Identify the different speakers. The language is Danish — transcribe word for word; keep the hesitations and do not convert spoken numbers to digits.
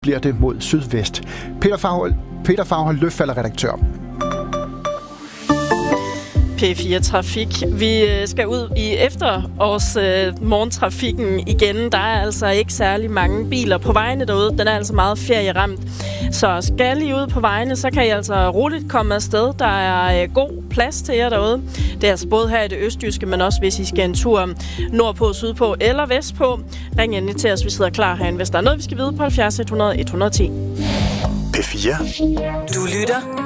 Speaker 1: bliver det mod sydvest. Peter Faghold, Peter Faghold Løfald er redaktør.
Speaker 2: P fire Trafik. Vi skal ud i efterårs øh, morgentrafikken igen. Der er altså ikke særlig mange biler på vejene derude. Den er altså meget ferieramt. Så skal I ud på vejene, så kan I altså roligt komme afsted. Der er øh, god plads til jer derude. Det er altså både her i det østjyske, men også hvis I skal en tur nordpå, sydpå eller vestpå. Ring endelig til os, vi sidder klar herinde. Hvis der er noget, vi skal vide på halvfjerds et hundrede et hundrede og ti.
Speaker 3: P fire.
Speaker 4: Du lytter